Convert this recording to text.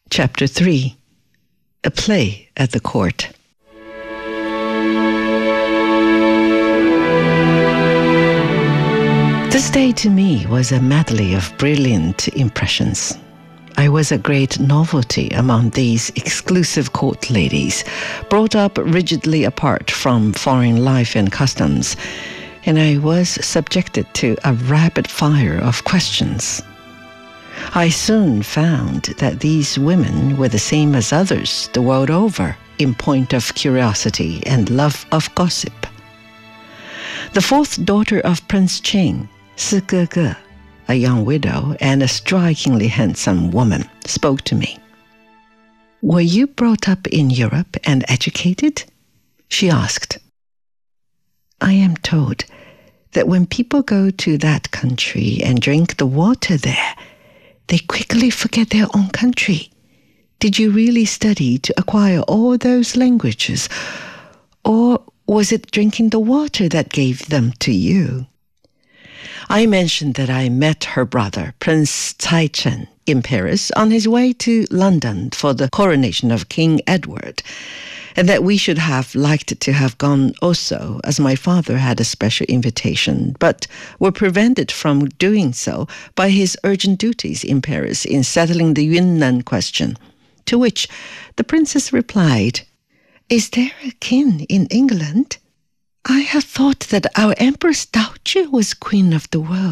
Chapter 3. A Play at the Court. This day to me was a medley of brilliant impressions. I was a great novelty among these exclusive court ladies, brought up rigidly apart from foreign life and customs, and I was subjected to a rapid fire of questions. I soon found that these women were the same as others the world over in point of curiosity and love of gossip. The fourth daughter of Prince Ching, Si Ge, a young widow and a strikingly handsome woman, spoke to me. "Were you brought up in Europe and educated?" she asked. "I am told that when people go to that country and drink the water there, they quickly forget their own country. Did you really study to acquire all those languages, or was it drinking the water that gave them to you?" I mentioned that I met her brother, Prince Cai Chen, in Paris on his way to London for the coronation of King Edward, and that we should have liked to have gone also, as my father had a special invitation, but were prevented from doing so by his urgent duties in Paris in settling the Yunnan question, to which the princess replied, "Is there a king in England? I have thought that our Empress Dowager was queen of the world."